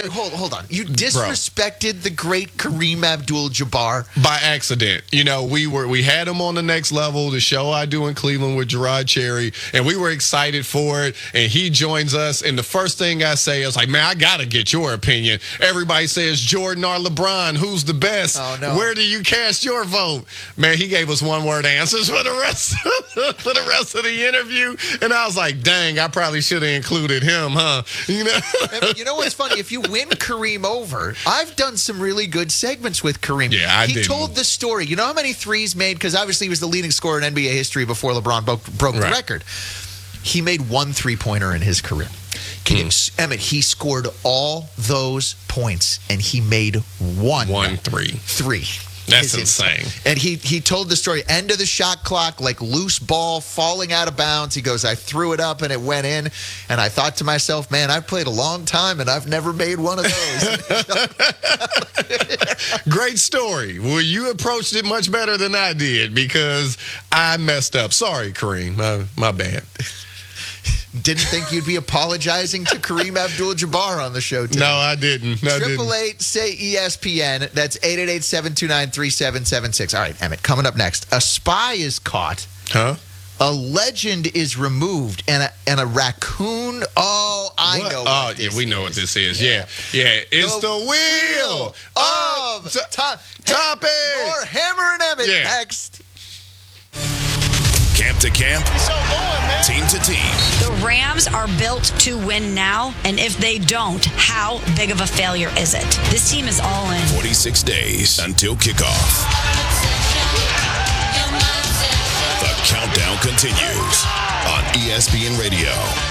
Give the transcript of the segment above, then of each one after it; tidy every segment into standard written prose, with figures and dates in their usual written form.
Wait, hold on. You disrespected the great Kareem Abdul-Jabbar by accident. You know, we had him on the Next Level, the show I do in Cleveland with Gerard Cherry, and we were excited for it. And he joins us, and the first thing I say is like, man, I gotta get your opinion. Everybody says Jordan or LeBron, who's the best? Oh, no. Where do you cast your vote? Man, he gave us one-word answers for the rest of the interview, and I was like, dang, I probably should have included him, huh? You know. You know what's funny? If you win Kareem over, I've done some really good segments with Kareem. Yeah, I did. He told the story. You know how many threes made? Because obviously he was the leading scorer in NBA history before LeBron broke the record. He made 1 3-pointer in his career. Emmett, he scored all those points, and he made one three. That's insane. And he told the story, end of the shot clock, like loose ball falling out of bounds. He goes, I threw it up and it went in. And I thought to myself, man, I've played a long time and I've never made one of those. Great story. Well, you approached it much better than I did because I messed up. Sorry, Kareem. My bad. Didn't think you'd be apologizing to Kareem Abdul-Jabbar on the show today. No, I didn't. 888-SAY-ESPN. That's 888-729-3776. All right, Emmett, coming up next. A spy is caught. Huh? A legend is removed, and a raccoon. Oh, I know. What this we know is. what this is. Yeah. It's the wheel of Topping. More Hammer and Emmett next. Camp to camp, team to team. The Rams are built to win now, and if they don't, how big of a failure is it? This team is all in. 46 days until kickoff. The countdown continues on ESPN Radio.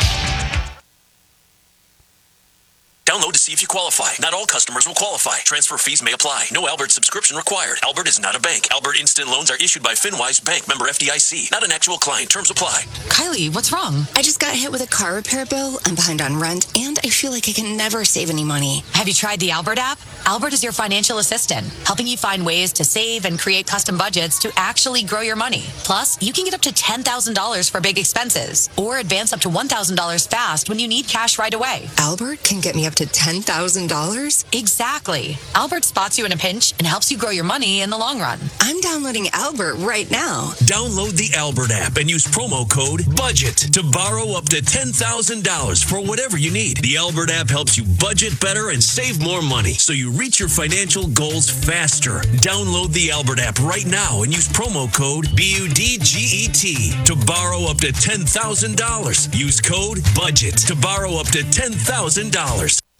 Download to see if you qualify. Not all customers will qualify. Transfer fees may apply. No Albert subscription required. Albert is not a bank. Albert Instant Loans are issued by FinWise Bank, member FDIC. Not an actual client. Terms apply. Kylie, what's wrong? I just got hit with a car repair bill. I'm behind on rent, and I feel like I can never save any money. Have you tried the Albert app? Albert is your financial assistant, helping you find ways to save and create custom budgets to actually grow your money. Plus, you can get up to $10,000 for big expenses, or advance up to $1,000 fast when you need cash right away. Albert can get me up to $10,000? Exactly. Albert spots you in a pinch and helps you grow your money in the long run. I'm downloading Albert right now. Download the Albert app and use promo code BUDGET to borrow up to $10,000 for whatever you need. The Albert app helps you budget better and save more money so you reach your financial goals faster. Download the Albert app right now and use promo code BUDGET to borrow up to $10,000. Use code BUDGET to borrow up to $10,000.